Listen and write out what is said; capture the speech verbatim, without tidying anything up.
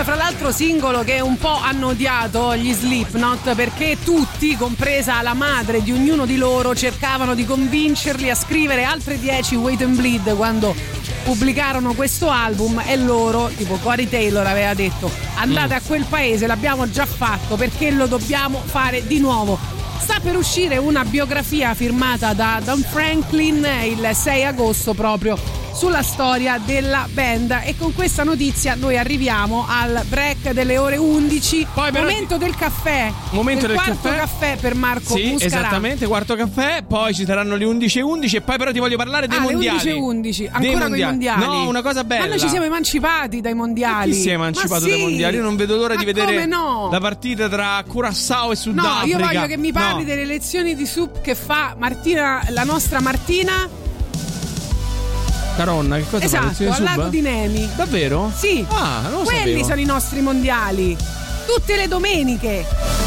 fra l'altro singolo che un po' hanno odiato gli Slipknot, perché tutti, compresa la madre di ognuno di loro, cercavano di convincerli a scrivere altre dieci Wait and Bleed quando pubblicarono questo album, e loro, tipo Corey Taylor aveva detto: andate mm. a quel paese, l'abbiamo già fatto, perché lo dobbiamo fare di nuovo. Sta per uscire una biografia firmata da Don Franklin il sei agosto proprio sulla storia della band, e con questa notizia noi arriviamo al break delle ore undici. Poi momento del caffè, momento del quarto caffè. caffè per Marco sì, Muscarà. Esattamente, quarto caffè. Poi ci saranno le undici e undici, e poi però ti voglio parlare dei ah, mondiali. le undici e undici, ancora con i mondiali. No, una cosa bella. Ma noi ci siamo emancipati dai mondiali. Ma chi si è emancipato Ma dai sì. mondiali? Io non vedo l'ora Ma di vedere come no? la partita tra Curaçao e Sudafrica. No, io voglio che mi parli no. delle lezioni di sup che fa Martina, la nostra Martina Caronna, che cosa esatto, fa? al lago di Nemi. Davvero? Sì. Ah, non lo Quelli sapevo. sono i nostri mondiali. Tutte le domeniche.